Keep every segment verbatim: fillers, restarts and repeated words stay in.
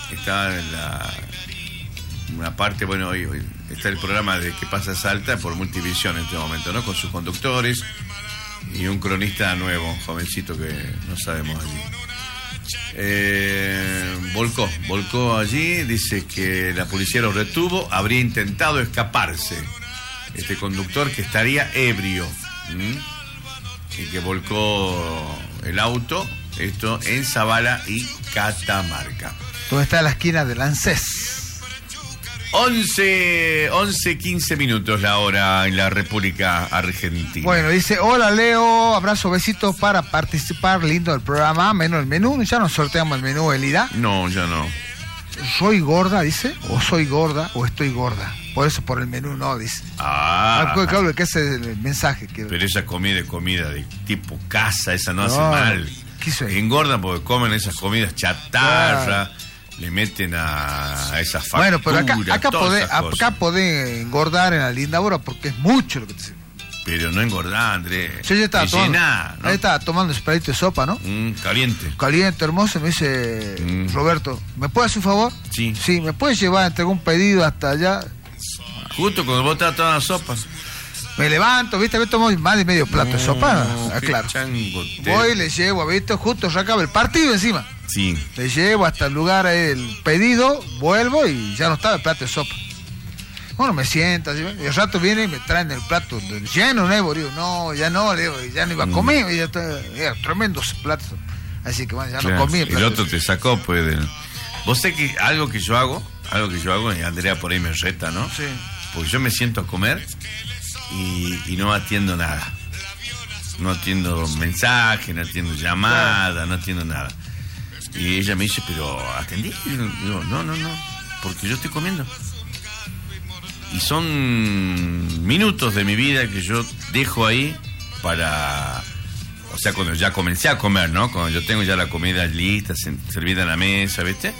está en la una parte, bueno, hoy, hoy está el programa de ¿Qué pasa Salta? Por Multivisión en este momento, ¿no? Con sus conductores y un cronista nuevo, jovencito que no sabemos allí. Eh, volcó, volcó allí, dice que la policía lo retuvo, habría intentado escaparse este conductor que estaría ebrio, ¿m? y que volcó el auto, esto en Zavala y Catamarca. ¿Dónde está la esquina del ANSES? once, once, quince minutos la hora en la República Argentina. Bueno, dice, hola Leo, abrazo, besitos para participar, lindo el programa, menos el menú, ya nos sorteamos el menú, Elida. No, ya no. ¿Soy gorda, dice? ¿O soy gorda o estoy gorda? Por eso por el menú no, dice. Ah. Claro, que ese es el mensaje. Que... Pero esa comida es comida de tipo casa, esa no, no hace mal. ¿Qué engordan porque comen esas comidas chatarra. Claro. Le meten a, a esas facturas. Bueno, pero acá, acá podés acá podés engordar en la linda hora porque es mucho lo que te sirve. Pero no engordá, Andrés. Yo ya estaba tomando, llená, ¿no? estaba tomando ese pedito de sopa, ¿no? Mm, caliente. Caliente, hermoso. Me dice, mm. Roberto, ¿me puedes hacer un favor? Sí. Sí, ¿me puedes llevar, entregar un pedido hasta allá? Justo cuando vos estabas tomando sopa. Me levanto, ¿viste? Me tomo más de medio plato no, de sopa. Ah, claro. Voy, le llevo, ¿viste? Justo ya acaba el partido encima. Sí. Le llevo hasta el lugar el pedido, vuelvo y ya no estaba el plato de sopa. Bueno, me sienta, ¿sí? Y al rato viene y me traen el plato lleno, ¿no? Digo, no, ya no, digo, ya no iba a comer, mm. ya está, era tremendos platos. Así que bueno, ya claro, no comí el plato. El otro te sacó, pues, del... Vos sé que algo que yo hago, algo que yo hago, y Andrea por ahí me reta, ¿no? Sí. Porque yo me siento a comer y, y no atiendo nada. No atiendo mensajes, no atiendo llamadas, claro. no atiendo nada. Y ella me dice, pero atendí. Y digo, no, no, no, porque yo estoy comiendo. Y son minutos de mi vida que yo dejo ahí para... O sea, cuando ya comencé a comer, ¿no? Cuando yo tengo ya la comida lista, servida en la mesa, ¿viste?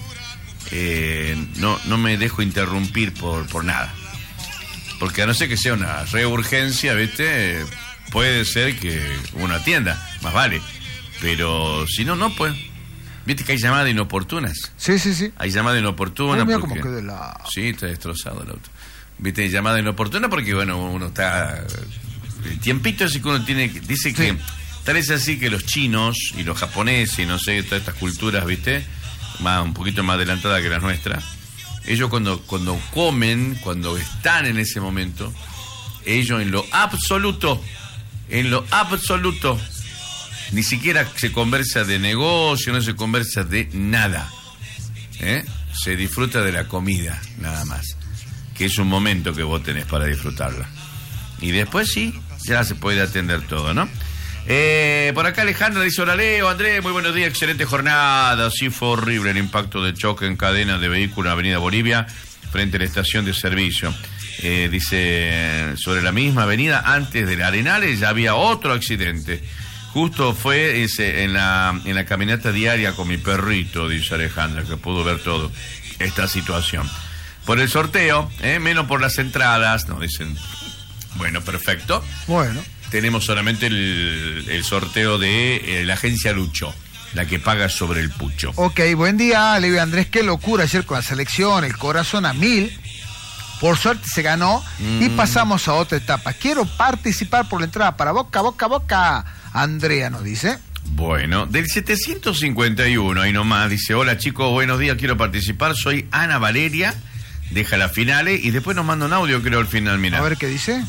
Eh, no, no me dejo interrumpir por, por nada. Porque a no ser que sea una reurgencia, ¿viste? Puede ser que uno atienda, más vale. Pero si no, no, pues... ¿Viste que hay llamadas inoportunas? Sí, sí, sí. Hay llamadas inoportunas porque... como que de la... Sí, está destrozado el auto. ¿Viste? Hay llamadas inoportunas porque, bueno, uno está... El tiempito ese que uno tiene... Dice sí. que tal es así que los chinos y los japoneses y no sé, todas estas culturas, ¿viste? Más, un poquito más adelantadas que las nuestras. Ellos cuando, cuando comen, cuando están en ese momento, ellos en lo absoluto, en lo absoluto... Ni siquiera se conversa de negocio, no se conversa de nada. ¿Eh? Se disfruta de la comida, nada más. Que es un momento que vos tenés para disfrutarla. Y después sí, ya se puede atender todo, ¿no? Eh, por acá Alejandra dice, hola Leo, Andrés, muy buenos días, excelente jornada. Sí, fue horrible el impacto de choque en cadena de vehículos en Avenida Bolivia, frente a la estación de servicio. Eh, dice, sobre la misma avenida, antes del Arenales, ya había otro accidente. Justo fue ese, en la en la caminata diaria con mi perrito, dice Alejandra, que pudo ver todo esta situación. Por el sorteo, ¿eh? menos por las entradas, nos dicen. Bueno, perfecto. Bueno. Tenemos solamente el, el sorteo de eh, la agencia Lucho, la que paga sobre el pucho. Ok, buen día, Leo Andrés, qué locura ayer con la selección, el corazón a mil. Por suerte se ganó mm. y pasamos a otra etapa. Quiero participar por la entrada para Boca, Boca, Boca. Andrea nos dice. Bueno, del setecientos cincuenta y uno, ahí nomás, dice, hola chicos, buenos días, quiero participar, soy Ana Valeria, deja las finales y después nos manda un audio, creo, al final, mira. A ver qué dice.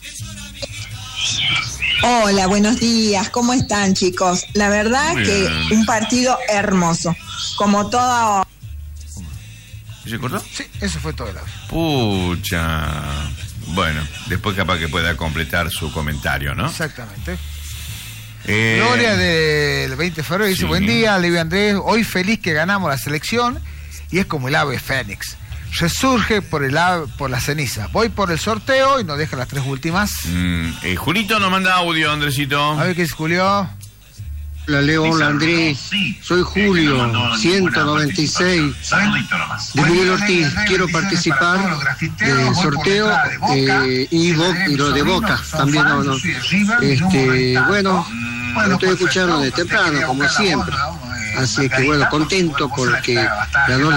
Hola, buenos días, ¿cómo están chicos? La verdad Muy que bien. Un partido hermoso, como todo... ¿Se cortó? Sí, eso fue todo el audio. Pucha, bueno, después capaz que pueda completar su comentario, ¿no? Exactamente. Eh, Gloria del veinte de febrero dice, sí. Buen día, Leo Andrés, hoy feliz que ganamos la selección y es como el ave fénix, resurge por el ave, por la ceniza. Voy por el sorteo y nos deja las tres últimas. Mm, eh, Julito nos manda audio, Andresito. A ver qué es Julio. Hola Leo, hola Andrés, soy Julio, ciento noventa y seis, de Miguel Ortiz. Quiero participar del sorteo eh, y, Bo- y lo de Boca también. No, no. Este, bueno, lo estoy escuchando de temprano, como siempre. Así que bueno, contento porque ganó la